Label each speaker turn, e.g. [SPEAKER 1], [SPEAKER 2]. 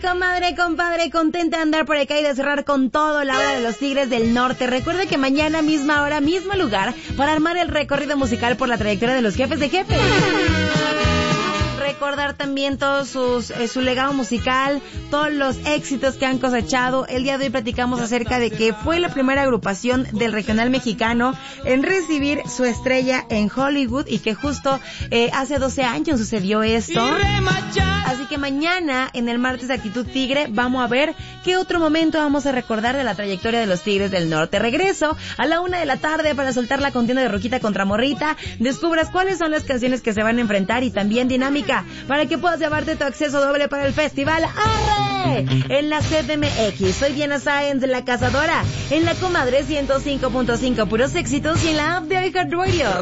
[SPEAKER 1] comadre, compadre, contenta de andar por acá y de cerrar con todo la hora de los Tigres del Norte. Recuerde que mañana, misma hora, mismo lugar, para armar el recorrido musical por la trayectoria de los jefes de jefes. Recordar también todo su legado musical, todos los éxitos que han cosechado. El día de hoy platicamos acerca de que fue la primera agrupación del regional mexicano en recibir su estrella en Hollywood y que justo hace 12 años sucedió esto. Así que mañana, en el martes de Actitud Tigre, vamos a ver qué otro momento vamos a recordar de la trayectoria de los Tigres del Norte. Regreso a la 1 de la tarde para soltar la contienda de Roquita contra Morrita. Descubras cuáles son las canciones que se van a enfrentar y también dinámica para que puedas llevarte tu acceso doble para el festival ¡Arre! En la CDMX. Soy Diana Sáenz de La Cazadora, en la Comadre 105.5 puros éxitos y en la app de iHeartRadio.